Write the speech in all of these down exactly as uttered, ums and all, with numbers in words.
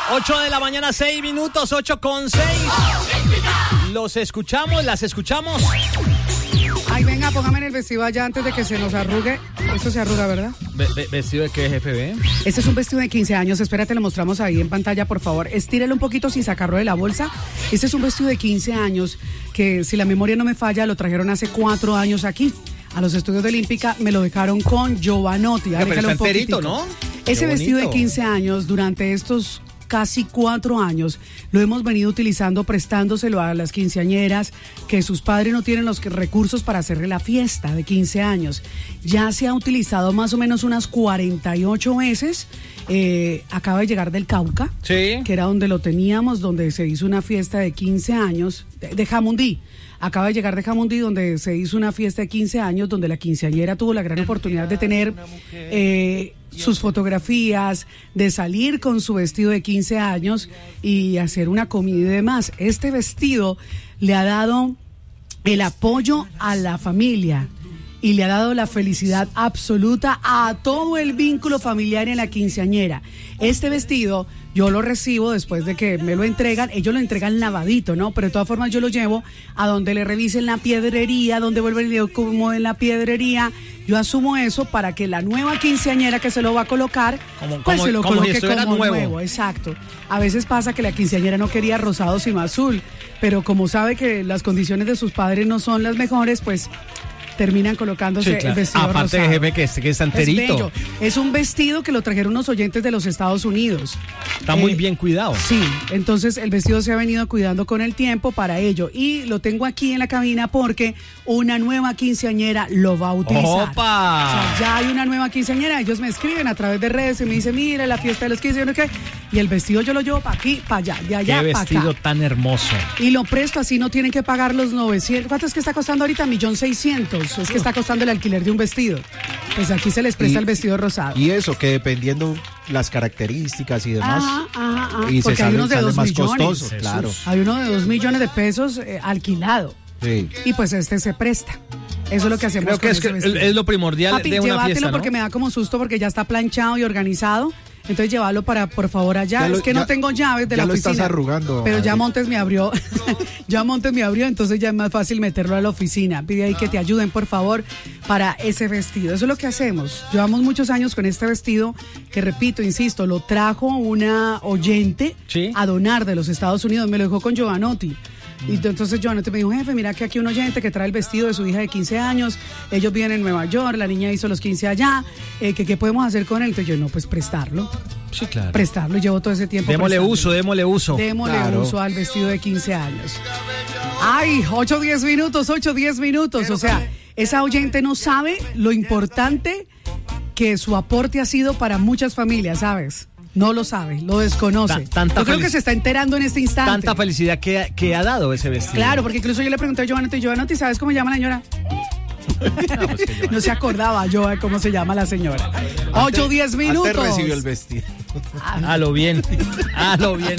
ocho de la mañana, seis minutos, ocho con seis. Los escuchamos, las escuchamos. Ay, venga, póngame en el vestido allá antes de que se nos arrugue. Esto se arruga, ¿verdad? Be- be- ¿Vestido de qué, jefe? ¿Ve? Este es un vestido de quince años. Espérate, lo mostramos ahí en pantalla, por favor. Estírelo un poquito sin sacarlo de la bolsa. Este es un vestido de quince años que, si la memoria no me falla, lo trajeron hace cuatro años aquí. A los estudios de Olímpica me lo dejaron con Giovanotti. Ya, pero está enterito, ¿no? Ese Qué vestido de bonito. quince años, durante estos casi cuatro años, lo hemos venido utilizando, prestándoselo a las quinceañeras que sus padres no tienen los que- recursos para hacerle la fiesta de quince años. Ya se ha utilizado más o menos unas cuarenta y ocho veces. Eh, acaba de llegar del Cauca, Sí. que era donde lo teníamos, donde se hizo una fiesta de quince años, de, de Jamundí. Acaba de llegar de Jamundí, donde se hizo una fiesta de quince años, donde la quinceañera tuvo la gran oportunidad de tener eh, sus fotografías, de salir con su vestido de quince años y hacer una comida y demás. Este vestido le ha dado el apoyo a la familia y le ha dado la felicidad absoluta a todo el vínculo familiar en la quinceañera. Este vestido yo lo recibo después de que me lo entregan, ellos lo entregan lavadito, ¿no? Pero de todas formas yo lo llevo a donde le revisen la piedrería, donde vuelven y le como en la piedrería. Yo asumo eso para que la nueva quinceañera que se lo va a colocar, Como- pues como- se lo como si coloque estuviera como nuevo. nuevo. Exacto. A veces pasa que la quinceañera no quería rosado sino azul, pero como sabe que las condiciones de sus padres no son las mejores, pues terminan colocándose Sí, claro. el vestido Aparte, rosado. jefe, que, es- que está enterito. Es bello. Es un vestido que lo trajeron unos oyentes de los Estados Unidos. Está muy Eh, bien cuidado. Sí, entonces el vestido se ha venido cuidando con el tiempo para ello. Y lo tengo aquí en la cabina porque una nueva quinceañera lo va a utilizar. ¡Opa! O sea, ya hay una nueva quinceañera. Ellos me escriben a través de redes y me dicen, mira, la fiesta de los quince años, ¿qué? Y el vestido yo lo llevo para aquí, para allá, de allá Qué para vestido acá. tan hermoso. Y lo presto así, no tienen que pagar los novecientos. ¿Cuánto es que está costando ahorita? Millón seiscientos. Es que está costando el alquiler de un vestido. Pues aquí se les presta Y- el vestido rosado. Y eso, que dependiendo las características y demás, Ajá, ajá, ajá. y se Porque hay sale, unos de sale dos más millones. costoso, Jesús. claro. Hay uno de dos millones de pesos eh, alquilado. Sí. Y pues este se presta. Eso es lo que hacemos Creo que con es, ese que vestido. es lo primordial Papi, de una llévatelo fiesta, ¿no? porque me da como susto porque ya está planchado y organizado. Entonces llévalo para, por favor, allá. Ya lo- es que ya- no tengo llaves de ya la lo oficina. estás arrugando, Pero ya Adri. Montes me abrió. ya Montes me abrió, entonces ya es más fácil meterlo a la oficina. Pide ahí que te ayuden, por favor, para ese vestido. Eso es lo que hacemos. Llevamos muchos años con este vestido que, repito, insisto, lo trajo una oyente Sí. a donar de los Estados Unidos. Me lo dejó con Giovanotti. Y t- entonces Giovanotti me dijo, jefe, mira que aquí un oyente que trae el vestido de su hija de quince años, ellos viven en Nueva York, la niña hizo los quince allá, eh, que qué podemos hacer con él. Entonces yo, no, pues prestarlo, Sí, claro. prestarlo, y llevo todo ese tiempo Démosle prestándolo. uso, démosle uso. Démosle Claro. uso al vestido de quince años. Ay, ocho, diez minutos, ocho, diez minutos. O sea, esa oyente no sabe lo importante que su aporte ha sido para muchas familias, ¿sabes? No lo sabe, lo desconoce. Ta- tanta yo creo felic- que se está enterando en este instante. Tanta felicidad que, que ha dado ese vestido. Claro, porque incluso yo le pregunté a Giovanotti, Giovanotti, ¿sabes cómo se llama la señora? No, pues que yo- No se acordaba yo de cómo se llama la señora. ocho, diez minutos. Antes recibió el vestido. A lo bien, a lo bien.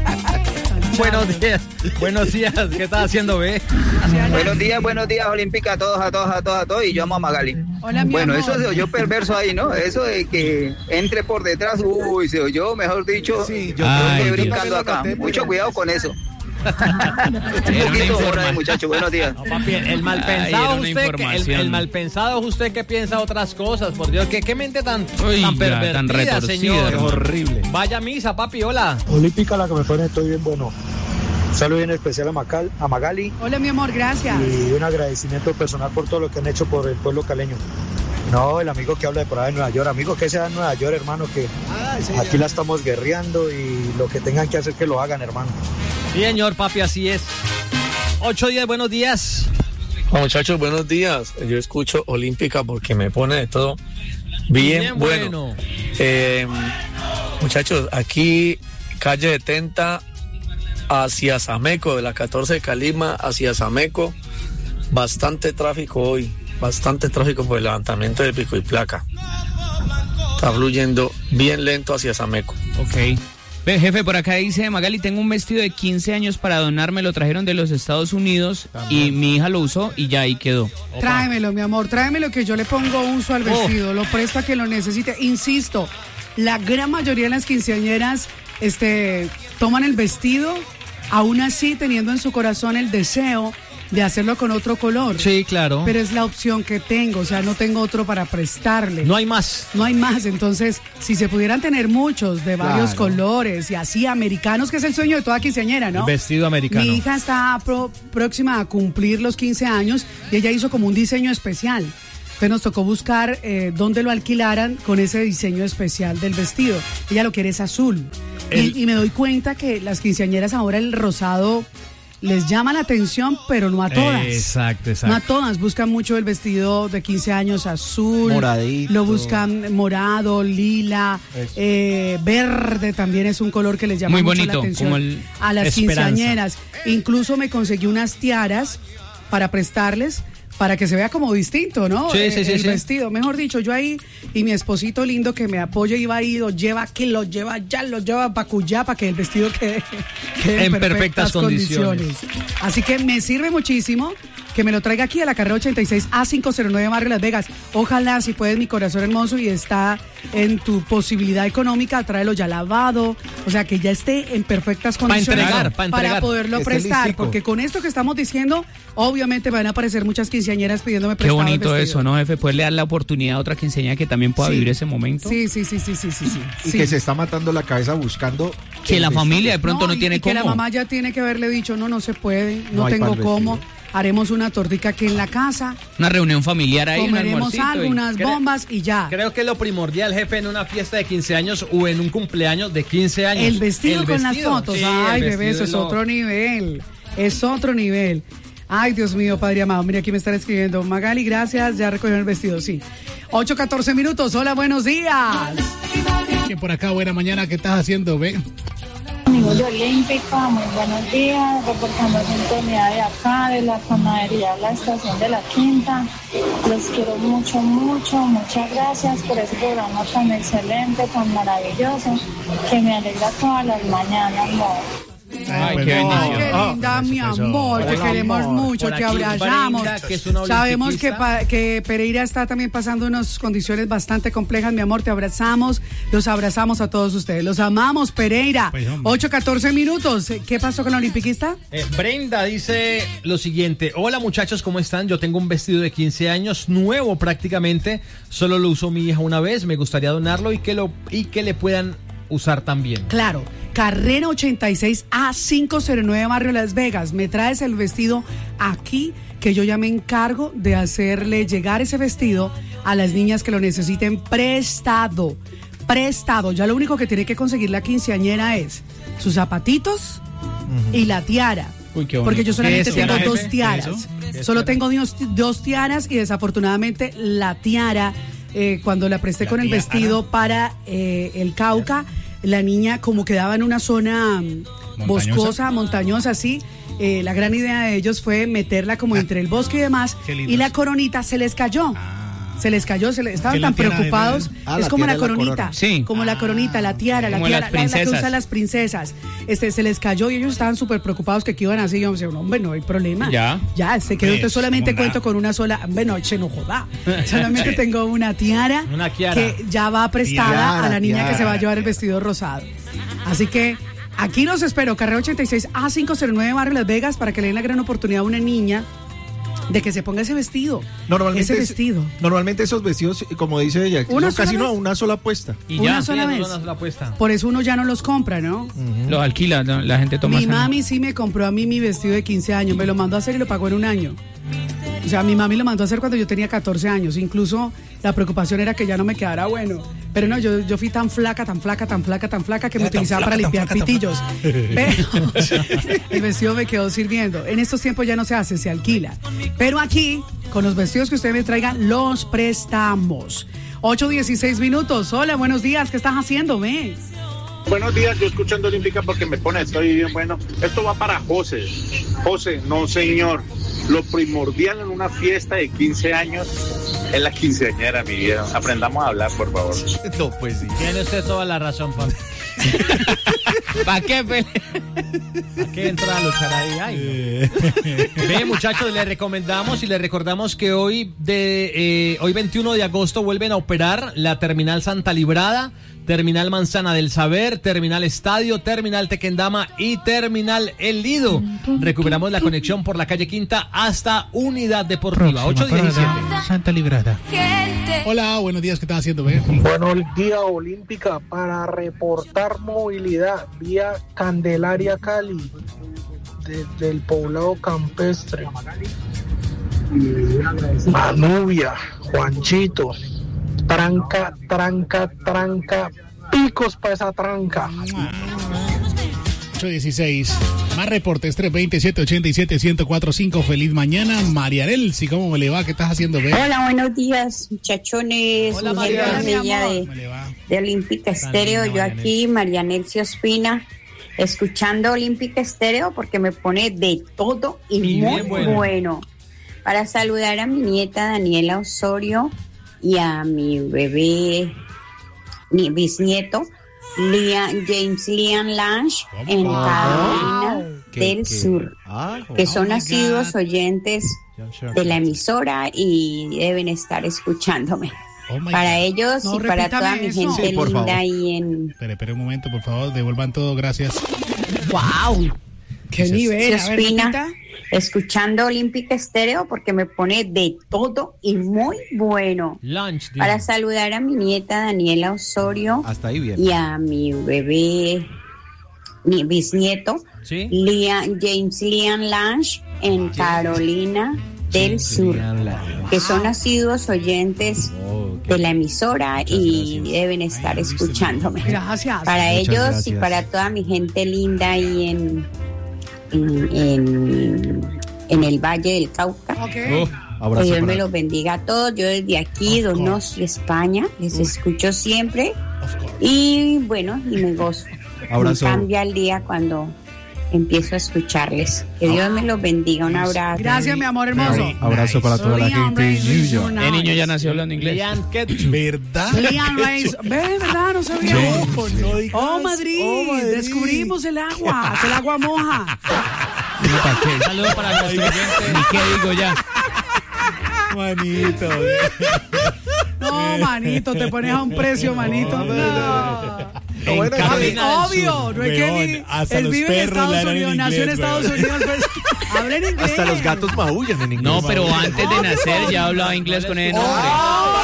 Buenos días, buenos días. ¿Qué estás haciendo, ve? Buenos días, buenos días, Olímpica, a todos, a todos, a todos, a todos, y yo amo a Magali. Hola, mi Bueno, amor. eso se oyó perverso ahí, ¿no? Eso de que entre por detrás, uy, se oyó, mejor dicho, Sí, yo Ay, estoy Dios. brincando Yo acá. también lo noté, Mucho pero- cuidado con eso. Un Era una poquito hora informa- de muchachos, buenos días. No, papi, el mal Ay, era pensado una usted, que, el, información. el mal pensado es usted que piensa otras cosas, por Dios, ¿qué, qué mente tan, Oiga, tan pervertida, tan retorcida, señor? Es horrible. Vaya misa, papi, hola. Olímpica, la que me pone, estoy bien bueno. Un saludo bien especial a, Macal, a Magali Hola, mi amor, gracias. y un agradecimiento personal por todo lo que han hecho por el pueblo caleño. No, el amigo que habla de por ahí de Nueva York, amigo que sea en Nueva York, hermano, que aquí la estamos guerreando y lo que tengan que hacer que lo hagan, hermano. Sí, señor, papi, así es. ocho días, buenos días. Muchachos, buenos días. Yo escucho Olímpica porque me pone de todo bien, Bien bueno. bueno. Eh, muchachos, aquí calle setenta hacia Sameco, de la catorce de Calima hacia Sameco, bastante tráfico hoy, bastante tráfico por el levantamiento de pico y placa. Está fluyendo bien lento hacia Sameco. Ok. Ve, jefe, por acá dice Magali, tengo un vestido de quince años para donar, me lo trajeron de los Estados Unidos y mi hija lo usó y ya ahí quedó. Tráemelo, mi amor, tráemelo que yo le pongo uso al vestido, lo presto a quien lo necesite. Insisto, la gran mayoría de las quinceañeras este, toman el vestido, aún así teniendo en su corazón el deseo de hacerlo con otro color. Sí, claro. Pero es la opción que tengo, o sea, no tengo otro para prestarle. No hay más. No hay más, entonces, si se pudieran tener muchos de varios Claro. colores y así americanos, que es el sueño de toda quinceañera, ¿no? El vestido americano. Mi hija está pro- próxima a cumplir los quince años y ella hizo como un diseño especial. Entonces nos tocó buscar eh, dónde lo alquilaran con ese diseño especial del vestido. Ella lo quiere es azul. El- Y, y me doy cuenta que las quinceañeras ahora el rosado les llama la atención, pero no a todas. Exacto, exacto. No a todas, buscan mucho el vestido de quince años azul, Moradito. lo buscan morado, lila, Eso. eh, verde también es un color que les llama Muy mucho bonito, la atención como el a las Esperanza. quinceañeras. Incluso me conseguí unas tiaras para prestarles, para que se vea como distinto, ¿no? Sí, Eh, sí, sí, el sí. vestido, mejor dicho, yo ahí y mi esposito lindo que me apoya y va ahí, lo lleva aquí, lo lleva allá, lo lleva para Cuyá, para que el vestido quede, quede En perfectas condiciones. Así que me sirve muchísimo que me lo traiga aquí a la carrera ochenta y seis A quinientos nueve Barrio Las Vegas. Ojalá, si puedes, mi corazón hermoso, y está en tu posibilidad económica, tráelo ya lavado, o sea, que ya esté en perfectas Pa' condiciones entregar, pa' entregar. poderlo Que esté prestar, listico. porque con esto que estamos diciendo, obviamente van a aparecer muchas quinceañeras pidiéndome Qué prestado el bonito vestido. eso, ¿no, jefe? Poderle dar la oportunidad a otra quinceañera que también pueda Sí. vivir ese momento. Sí, sí, sí, sí, sí, sí, sí. Y sí. que se está matando la cabeza buscando Que el la vestido. familia de pronto no, y- tiene y que cómo. la mamá ya tiene que haberle dicho, no, no se puede, no, No hay tengo pa'l cómo. vestido. Haremos una tortica aquí en la casa, Una reunión familiar ahí, un comeremos almuercito. algo, y- unas Creo- bombas y ya. Creo que lo primordial, jefe, en una fiesta de quince años o en un cumpleaños de quince años. El vestido El con las vestido. fotos. Sí, Ay, el bebé, eso vestido es lo- otro nivel. Es otro nivel. Ay, Dios mío, Padre amado. Mira, aquí me están escribiendo. Magali, gracias. Ya recogieron el vestido, sí. ocho catorce minutos. Hola, buenos días. Que por acá, buena mañana, ¿qué estás haciendo? Ven. Amigos de Olímpica, muy buenos días, reportando sintonía de acá, de la panadería, la estación de la Quinta. Los quiero mucho, mucho, muchas gracias por ese programa tan excelente, tan maravilloso, que me alegra todas las mañanas, amor. Ay, pues, qué no. Ay, bendición. qué linda, mi eso. amor. Te Hola, queremos amor. mucho, Por te aquí, abrazamos. Brenda, que es una Sabemos que, olimpiquista. pa- que Pereira está también pasando unas condiciones bastante complejas, mi amor. Te abrazamos, los abrazamos a todos ustedes. Los amamos, Pereira. Pues, hombre. ocho catorce minutos. ¿Qué pasó con la olimpiquista? Eh, Brenda dice lo siguiente: hola muchachos, ¿cómo están? Yo tengo un vestido de quince años, nuevo prácticamente, solo lo usó mi hija una vez, me gustaría donarlo y que, lo, y que le puedan usar también. Claro, carrera ochenta y seis A quinientos nueve Barrio Las Vegas. Me traes el vestido aquí, que yo ya me encargo de hacerle llegar ese vestido a las niñas que lo necesiten prestado. Prestado. Ya lo único que tiene que conseguir la quinceañera es sus zapatitos y la tiara. Uy, qué bonito. Porque yo solamente ¿Qué es tengo tiara, dos jefe? tiaras. ¿Eso? ¿Qué es Solo tiara? tengo dos, dos tiaras y desafortunadamente la tiara, eh, cuando la presté La con el tiara. vestido para eh, el Cauca, la niña como quedaba en una zona mm, Montañosa. boscosa, montañosa, así. eh, la gran idea de ellos fue meterla como entre el bosque y demás, Qué lindo y la eso. coronita se les cayó. Se les cayó, se les, estaban ¿Qué la tan tiara de preocupados. verdad? Ah, es la como tiara la es la coronita, corona. Sí. como la coronita, la tiara, la Como tiara, las la- la que princesas. usan las princesas. Este, se les cayó y ellos estaban súper preocupados que, que iban así. Yo decía, no, hombre, no hay problema. Ya. Ya, se quedó. Hombre, Entonces solamente ¿cómo cuento nada? con una sola. Bueno, che, no joda. Solamente tengo una tiara, Una tiara. que ya va prestada Tiara, a la niña que se va a tiara, llevar el tiara. vestido rosado. Así que aquí los espero, carrera ochenta y seis A quinientos nueve Barrio Las Vegas, para que le den la gran oportunidad a una niña de que se ponga ese vestido. Normalmente ese es- vestido. Normalmente esos vestidos, como dice ella, ¿Una son casi sola no, vez? una sola puesta. Y Una ya, sola Sí, vez. es una sola apuesta. Por eso uno ya no los compra, ¿no? los alquila, la la gente toma Mi esa- mami sí me compró a mí mi vestido de quince años, me lo mandó a hacer y lo pagó en un año. O sea, mi mami lo mandó a hacer cuando yo tenía catorce años. Incluso la preocupación era que ya no me quedara bueno. Pero no, yo, yo fui tan flaca, tan flaca, tan flaca, tan flaca que me Era tan utilizaba flaca, para tan limpiar flaca, tan pitillos. Pero el vestido me quedó sirviendo. En estos tiempos ya no se hace, se alquila. Pero aquí, con los vestidos que ustedes me traigan, los prestamos. ocho dieciséis minutos. Hola, buenos días. ¿Qué estás haciendo, me? Buenos días, yo escuchando Olímpica porque me pone, estoy bien bueno. Esto va para José. José, no señor. Lo primordial en una fiesta de quince años es la quinceañera, mi vida. Aprendamos a hablar, por favor. No, pues sí. Tiene usted toda la razón, papi. ¿Para qué, pele? ¿A qué entra a luchar ahí? Ay, no. Ve, muchachos, les recomendamos y les recordamos que hoy, de, eh, hoy veintiuno de agosto vuelven a operar la terminal Santa Librada. Terminal Manzana del Saber, Terminal Estadio, Terminal Tequendama y Terminal El Lido. Recuperamos la conexión por la calle Quinta hasta Unidad Deportiva. ocho diecisiete. Santa Librada. Hola, buenos días, ¿qué estás haciendo, ve? Buenos días, Olímpica, para reportar movilidad vía Candelaria, Cali, desde el poblado campestre. Manubia, Juanchito, tranca, tranca, tranca, picos para esa tranca. ocho dieciséis. Más reportes, tres veinte, setecientos ochenta y siete, ciento cuatro punto cinco. Feliz mañana, Marianel. ¿Sí, cómo me le va? ¿Qué estás haciendo, ve? Hola, buenos días, muchachones. Hola, Marianel, Marianel, de, de Olímpica Estéreo. Yo aquí, Marianel Ospina, escuchando Olímpica Estéreo porque me pone de todo y, y muy bueno. bueno. Para saludar a mi nieta Daniela Osorio y a mi bebé, mi bisnieto, Liam, James Liam Lange, en Carolina ¿Qué, del qué? Sur, ah, que oh son asiduos oyentes de la emisora y deben estar escuchándome. Oh para God. ellos no, y para toda mi eso. gente sí, linda ahí en... Espere, espere un momento, por favor, devuelvan todo, gracias. ¡Wow! ¡Qué nivel! Ospina, escuchando Olímpica Estéreo porque me pone de todo y muy bueno. Lunch, para saludar a mi nieta Daniela Osorio Hasta ahí bien. y a mi bebé, mi bisnieto, ¿sí? Liam, James Liam Lange, en Carolina del Sur, que son asiduos oyentes oh, okay. de la emisora Muchas y gracias. deben estar escuchándome. Gracias. Para Muchas ellos gracias. y para toda mi gente linda ahí en... En, en, en el Valle del Cauca. Okay. Oh, que Dios me los bendiga a todos. Yo desde aquí, Donos, España, les Uf. escucho siempre. Y bueno, y me gozo. Abrazo. Me cambia el día cuando empiezo a escucharles. Que Dios me los bendiga. Un abrazo. Gracias, mi amor hermoso. Nice. Abrazo para toda la gente de New York. El niño ya nació hablando inglés. Liam Ketchum. ¿Verdad? Liam Reis. Ve, ¿verdad? No sabía. Sí. Oh, no digas. Oh, Madrid. oh, Madrid. Descubrimos el agua. Que el agua moja. Un saludo para nuestro oyente. ¿Y qué digo ya? Manito. No, manito, te pones a un precio, manito. No. No, bueno, obvio, no es que ni, él vive en Estados Unidos, nació en Estados Unidos, pues habla en inglés. Hasta los gatos maullan en inglés. No, pero antes de nacer ya hablaba inglés con el nombre. Oh,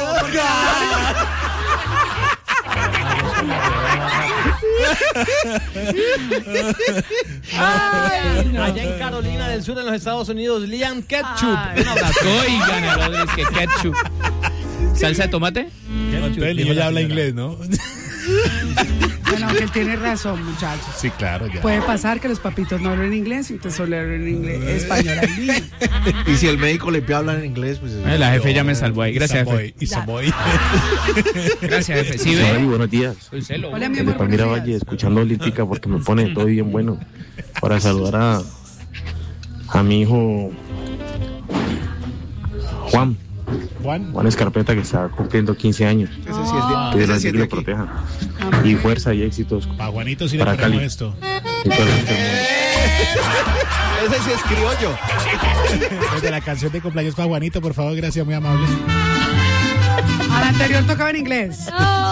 Ay, allá en Carolina del Sur, en los Estados Unidos, Liam Ketchup. Un abrazo. Oigan, el que ketchup. ¿Salsa de tomate? Ketchup. El niño ya habla inglés, ¿no? Bueno, que él tiene razón, muchachos. Sí, claro. Ya. Puede pasar que los papitos no hablen inglés y entonces solo hablan en inglés, español al niño. Y si el médico le habla en inglés, pues... Eh, la jefe ya me salvó ahí. Gracias, jefe. Y Samoy. Gracias, jefe. Sí, ve. Buenos días. Hola, mi amor. De Palmira Valle, escuchando Olímpica porque me pone todo bien bueno. Para saludar a, a mi hijo Juan. Juan. Juan Escarpeta, que está cumpliendo quince años. Ese sí es de, que ese sí es de lo aquí. proteja. Y fuerza y éxitos. Para Juanito sí para le ponemos Cali. esto. Y todo el mundo. Ese sí es criollo. Desde la canción de cumpleaños para Juanito, por favor, gracias, muy amable. Al anterior tocaba en inglés. Oh.